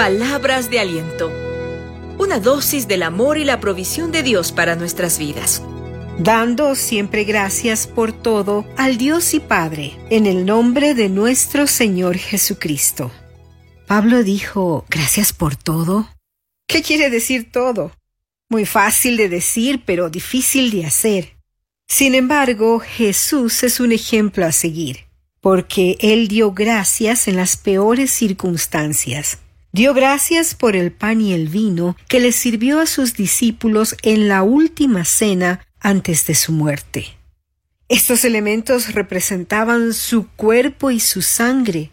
Palabras de aliento. Una dosis del amor y la provisión de Dios para nuestras vidas. Dando siempre gracias por todo al Dios y Padre, en el nombre de nuestro Señor Jesucristo. Pablo dijo, ¿gracias por todo? ¿Qué quiere decir todo? Muy fácil de decir, pero difícil de hacer. Sin embargo, Jesús es un ejemplo a seguir, porque Él dio gracias en las peores circunstancias. Dio gracias por el pan y el vino que le sirvió a sus discípulos en la última cena antes de su muerte. Estos elementos representaban su cuerpo y su sangre.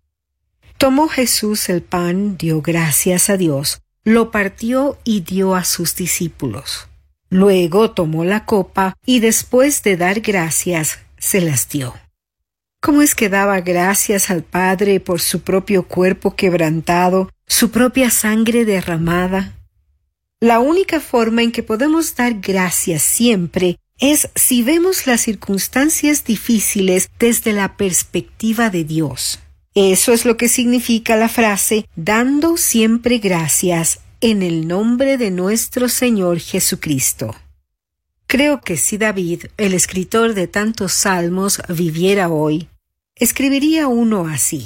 Tomó Jesús el pan, dio gracias a Dios, lo partió y dio a sus discípulos. Luego tomó la copa y después de dar gracias, se las dio. ¿Cómo es que daba gracias al Padre por su propio cuerpo quebrantado, su propia sangre derramada? La única forma en que podemos dar gracias siempre es si vemos las circunstancias difíciles desde la perspectiva de Dios. Eso es lo que significa la frase dando siempre gracias en el nombre de nuestro Señor Jesucristo. Creo que si David, el escritor de tantos salmos, viviera hoy, escribiría uno así.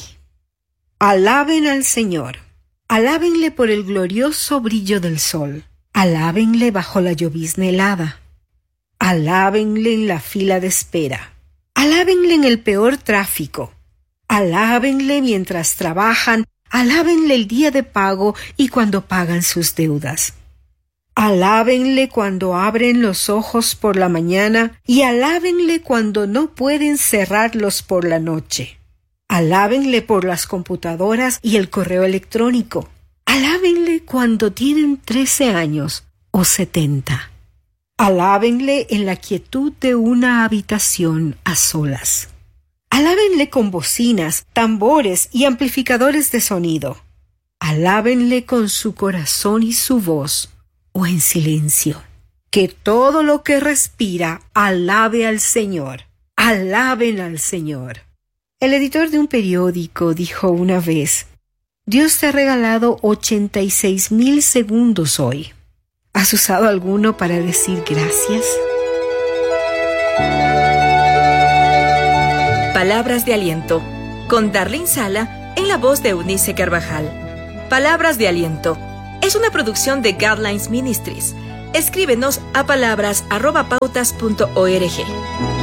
Alaben al Señor, alábenle por el glorioso brillo del sol, alábenle bajo la llovizna helada, alábenle en la fila de espera, alábenle en el peor tráfico, alábenle mientras trabajan, alábenle el día de pago y cuando pagan sus deudas. Alábenle cuando abren los ojos por la mañana y alábenle cuando no pueden cerrarlos por la noche. Alábenle por las computadoras y el correo electrónico. Alábenle cuando tienen 13 años o 70. Alábenle en la quietud de una habitación a solas. Alábenle con bocinas, tambores y amplificadores de sonido. Alábenle con su corazón y su voz, o en silencio. Que todo lo que respira alabe al Señor. Alaben al Señor. El editor de un periódico dijo una vez, Dios te ha regalado 86,000 segundos hoy. ¿Has usado alguno para decir gracias? Palabras de aliento, con Darlene Sala en la voz de Eunice Carvajal. Palabras de aliento es una producción de Guidelines Ministries. Escríbenos a palabras@pautas.org.